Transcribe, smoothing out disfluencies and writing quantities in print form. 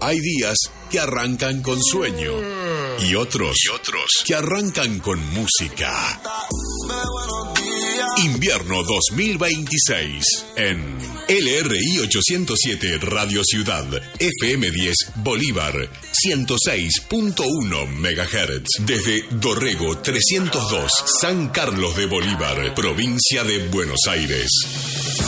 Hay días que arrancan con sueño y otros que arrancan con música. Invierno 2026 en LRI 807 Radio Ciudad, FM 10 Bolívar, 106.1 MHz. Desde Dorrego 302, San Carlos de Bolívar, provincia de Buenos Aires.